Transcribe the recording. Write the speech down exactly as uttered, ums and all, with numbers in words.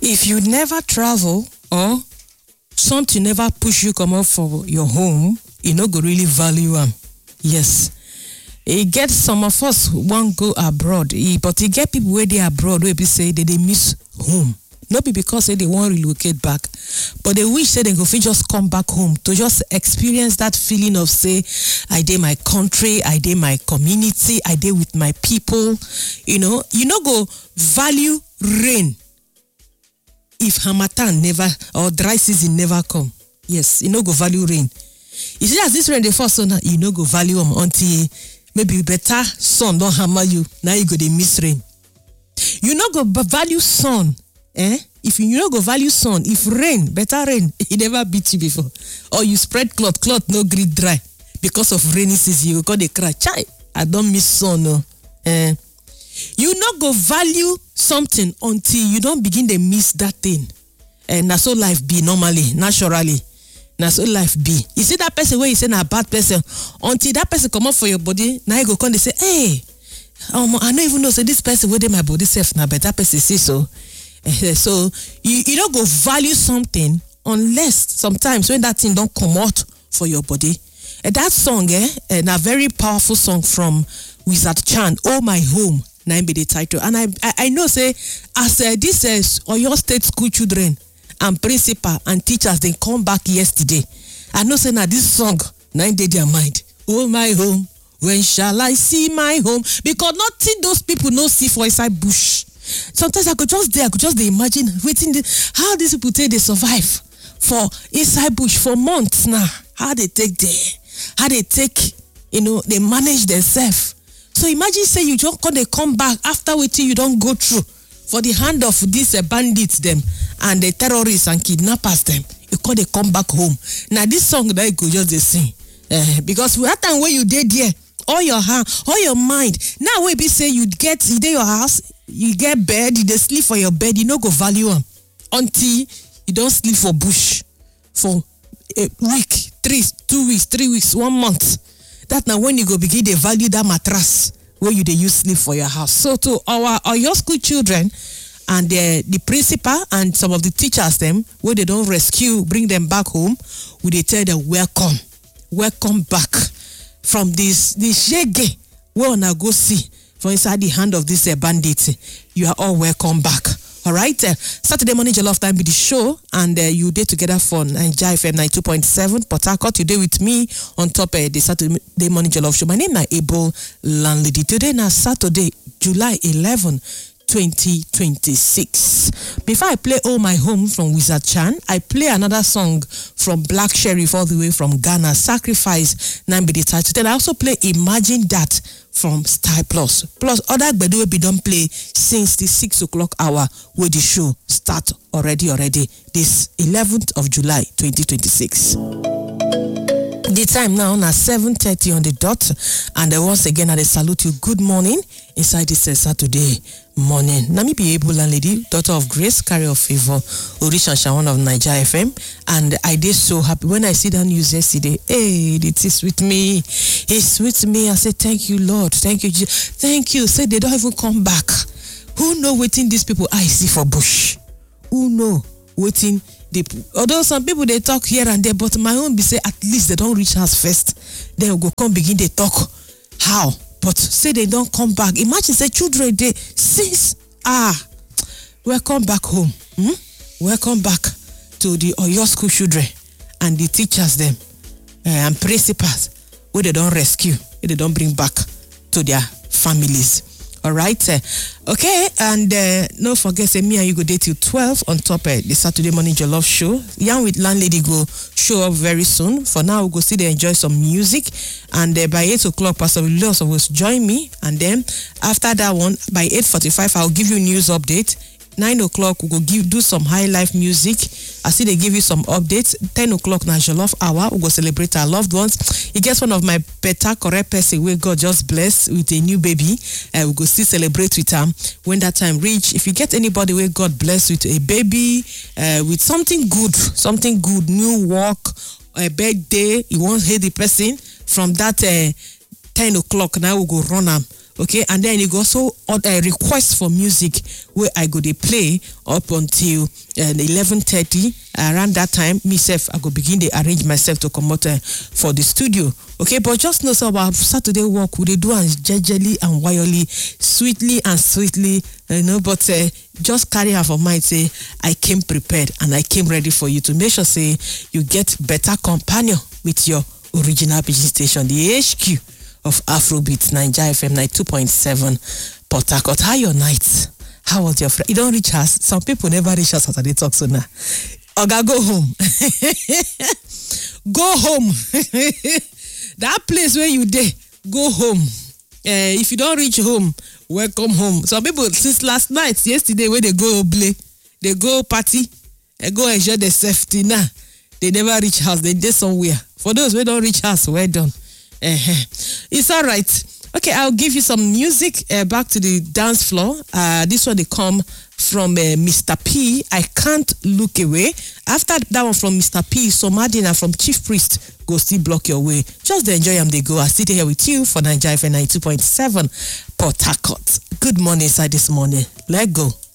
If you never travel or something never push you come up for your home, you no go really value am. Yes. E get some of us who wan go abroad, but e get people where they abroad where be say they, they miss home. Not be because say they want relocate back, but they wish say they go fit just come back home to just experience that feeling of say, I dey my country, I dey my community, I dey with my people. You know, you no go value rain if harmattan never or dry season never come. Yes, you no go value rain. You see as this rain dey fall so now, you no go value them until maybe better sun don't hammer you. Now you go dey miss rain. You no go value sun. Eh? If you no go value sun, if rain, better rain, it never beat you before. Or you spread cloth, cloth no gree dry because of rainy season. You go dey cry, chai, I don't miss sun. No. Eh? You no go value something until you don't begin to miss that thing. And na so life be normally, naturally. Na so life be. You see that person where you say na bad person, until that person come up for your body, now you go come and say, hey, um, I don't even know, say this person where they my body self now, but that person say so. So you, you don't go value something unless sometimes when that thing don't come out for your body. And that song, eh, and a very powerful song from Wizard Chan, Oh My Home, nine be the title. And I I, I know say as uh, this is uh, Oyo State school children and principal and teachers they come back yesterday. I know say now this song nine day their mind. Oh my home, when shall I see my home? Because nothing those people no see for inside bush. Sometimes I could just there, I could just imagine waiting the, how these people take they survive for inside bush for months now. How they take there, how they take, you know, they manage themselves. So imagine say you just come they come back after waiting you don't go through for the hand of these uh, bandits them and the terrorists and kidnappers them. You call they come back home. Now this song that you could just they sing uh, because that time when you did there, all your hand, all your mind. Now we be say you get you dey your house. You get bed, you dey sleep for your bed, you no go value them until you don't sleep for bush for a week, three, two weeks, three weeks, one month. That now when you go begin to value that mattress where you dey use sleep for your house. So to our, our your school children and the, the principal and some of the teachers them where they don't rescue, bring them back home, we they tell them welcome, welcome back from this this shege where una go see. For inside the hand of this uh, bandits, you are all welcome back. All right. Uh, Saturday morning Jollof Time be the show, and uh, you day together for Naija F M ninety-two point seven. Port Harcourt, you day with me on top of uh, the Saturday morning Jollof show. My name is Able Landlady. Today na Saturday, July eleventh, twenty twenty-six. Before I play Oh My Home from Wizard Chan, I play another song from Black Sheriff all the way from Ghana, Sacrifice, nine be the title. Then I also play Imagine That from Star Plus. Plus other gbedu wey be don play since the six o'clock hour where the show start already already this eleventh of July twenty twenty-six. The time now na seven thirty on the dot, and uh, once again I salute you. Good morning inside this uh, Saturday morning. Nami be Able Landlady, daughter of Grace, carrier of favor, Orisha Shawan of Naija F M, and I did so happy when I see that news yesterday. Hey, it is with me. It's with me. I say thank you, Lord. Thank you, thank you. Say they don't even come back. Who know waiting these people I see for bush? Who know waiting? They, although some people they talk here and there, but my own be say at least they don't reach us first. Then we'll go come begin they talk how, but say they don't come back. Imagine say children they since ah welcome back home. Hmm? Welcome back to the Oyo school children and the teachers them uh, and principals where they don't rescue, where they don't bring back to their families. All right. Uh, okay. And uh, no forget, say me and you go day till twelve on top of uh, the Saturday morning Jollof show. Young with Landlady go show up very soon. For now, we'll go see they enjoy some music. And uh, by eight o'clock, Pastor Williams will join me. And then after that one, by eight forty-five, I'll give you news update. nine o'clock, we'll go give do some high life music. I see they give you some updates. ten o'clock, na Jollof hour. We'll go celebrate our loved ones. He gets one of my better correct person where God just blessed with a new baby. Uh, we'll go still celebrate with him when that time reach. If you get anybody where God bless with a baby, uh, with something good, something good, new work, a birthday, you won't hate the person from that uh, ten o'clock. Now we'll go run them. okay, and then you go also order request for music where I go dey play up until uh, eleven thirty. Around that time, myself I go begin to arrange myself to come out uh, for the studio. Okay, but just know so about Saturday work we dey do and jejely and wildly, sweetly and sweetly, you know. But uh, just carry out of mind, say I came prepared and I came ready for you to make sure say you get better companion with your original P G station, the H Q of Afrobeat, Naija F M ninety-two point seven, Port Harcourt. How your night? How was your friend? You don't reach us. Some people never reach us Saturday talk so now. Oga, go home. Go home. That place where you dey, go home. Uh, if you don't reach home, welcome home. Some people since last night, yesterday, where they go play, they go party, they go enjoy the safety now. They never reach house. They dey somewhere. For those who don't reach house, well done. Uh-huh. It's all right. Okay, I'll give you some music uh, back to the dance floor. Uh, this one they come from uh, Mister P. I Can't Look Away. After that one from Mister P, Somadina from Chief Priest, Go Still Block Your Way. Just enjoy them, they go. I sit here with you for Naija F M ninety-two point seven, Port Harcourt. Good morning, sir, this morning. Let go.